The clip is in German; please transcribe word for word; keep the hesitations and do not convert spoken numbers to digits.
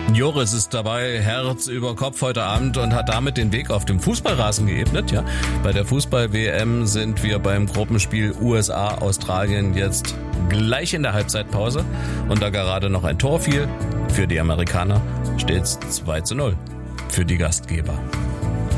Joris ist dabei, Herz über Kopf heute Abend und hat damit den Weg auf dem Fußballrasen geebnet. Ja, bei der Fußball-W M sind wir beim Gruppenspiel U S A Australien jetzt gleich in der Halbzeitpause. Und da gerade noch ein Tor fiel für die Amerikaner, steht's zwei zu null für die Gastgeber.